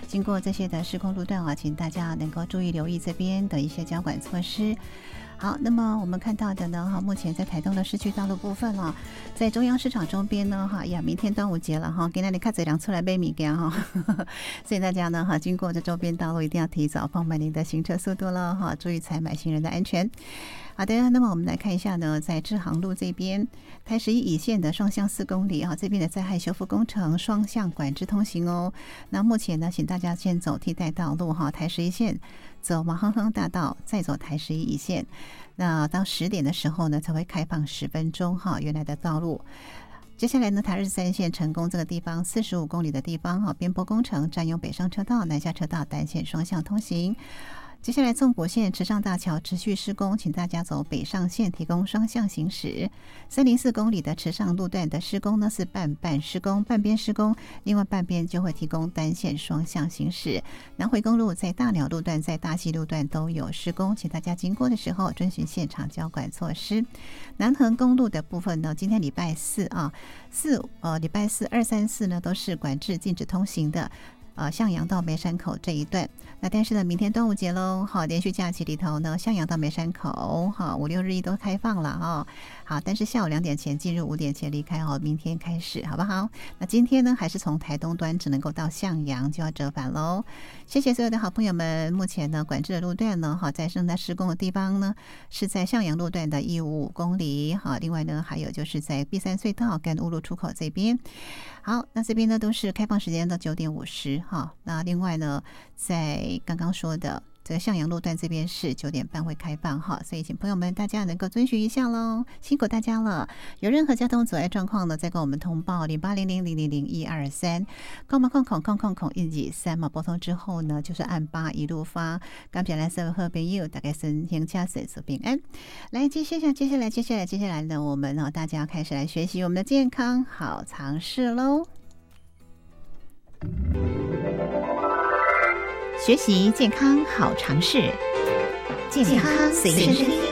经过这些的施工路段啊，请大家能够注意留意这边的一些交管措施。好，那么我们看到的呢，目前在台东的市区道路部分啊，在中央市场周边呢，明天端午节了哈，给那里看这辆出来买米干哈，所以大家呢经过这周边道路一定要提早放慢您的行车速度了哈，注意采买行人的安全。好的，那么我们来看一下呢，在志航路这边，台11乙线的双向4公里这边的灾害修复工程双向管制通行哦。那目前呢，请大家先走替代道路台11线走马亨亨大道，再走台11乙线。那到10点的时候呢，才会开放10分钟原来的道路。接下来呢，台23线成功这个地方45公里的地方边坡工程占用北上车道、南下车道单线双向通行。接下来纵谷线池上大桥持续施工，请大家走北上线提供双向行驶。304公里的池上路段的施工呢是半施工，半边施工，另外半边就会提供单线双向行驶。南回公路在大鸟路段、在大溪路段都有施工，请大家经过的时候遵循现场交管措施。南横公路的部分呢，今天礼拜四礼拜四2、3、4呢都是管制禁止通行的。向阳到梅山口这一段，那但是呢，明天端午节喽，连续假期里头呢，向阳到梅山口5、6日一都开放了好，但是下午2点前进入，5点前离开明天开始好不好？那今天呢，还是从台东端只能够到向阳，就要折返喽。谢谢所有的好朋友们。目前呢，管制的路段呢，在正在施工的地方呢，是在向阳路段的155公里另外呢，还有就是在碧山隧道跟乌路出口这边。好，那这边呢都是开放时间到9点50那另外呢，在刚刚说的这个向阳路段这边是9点半会开放所以请朋友们大家能够遵循一下咯，辛苦大家了。有任何交通阻碍状况呢，再跟我们通报0800000123，空123拨通之后呢，就是按8一路发。感谢来所有朋友，大概身体健康、平安。来，接下来呢，我们大家开始来学习我们的健康好常识喽。学习健康好常识，健康随身听。